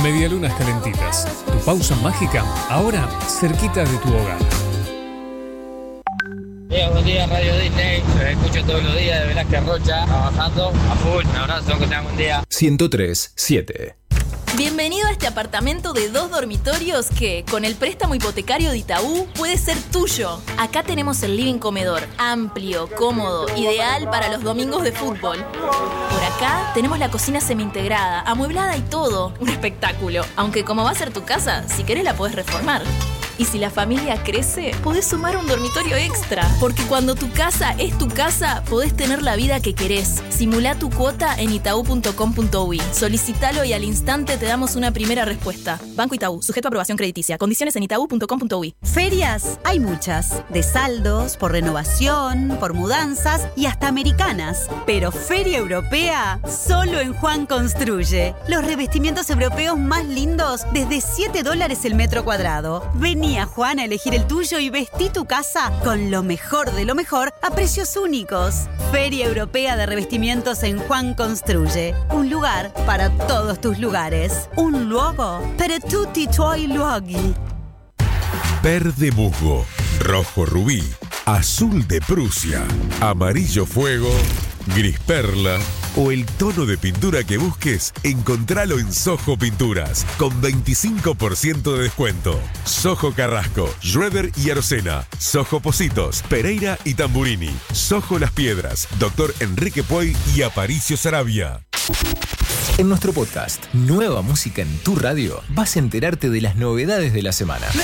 Medialunas calentitas. Tu pausa mágica, ahora cerquita de tu hogar. Buenos días, Radio Disney. Los escucho todos los días de Velázquez Rocha, trabajando a full. Un abrazo, que tengan un día. 103.7. Bienvenido a este apartamento de 2 dormitorios que, con el préstamo hipotecario de Itaú, puede ser tuyo. Acá tenemos el living comedor, amplio, cómodo, ideal para los domingos de fútbol. Por acá tenemos la cocina semi-integrada, amueblada y todo. Un espectáculo. Aunque como va a ser tu casa, si querés la podés reformar. Y si la familia crece, podés sumar un dormitorio extra. Porque cuando tu casa es tu casa, podés tener la vida que querés. Simulá tu cuota en itau.com.uy. Solicitalo y al instante te damos una primera respuesta. Banco Itaú, sujeto a aprobación crediticia. Condiciones en itau.com.uy. Ferias hay muchas. De saldos, por renovación, por mudanzas y hasta americanas. Pero Feria Europea, solo en Juan Construye. Los revestimientos europeos más lindos desde $7 el metro cuadrado. Vení a Juan a elegir el tuyo y vestí tu casa con lo mejor de lo mejor a precios únicos. Feria Europea de Revestimientos en Juan Construye. Un lugar para todos tus lugares. Un luogo per tutti i tuoi luoghi. Verde musgo, rojo rubí, azul de Prusia, amarillo fuego, gris perla o el tono de pintura que busques, encontralo en Sojo Pinturas, con 25% de descuento. Sojo Carrasco, Schroeder y Arocena, Sojo Positos, Pereira y Tamburini, Sojo Las Piedras, Dr. Enrique Puey y Aparicio Sarabia. En nuestro podcast, Nueva Música en tu Radio, vas a enterarte de las novedades de la semana.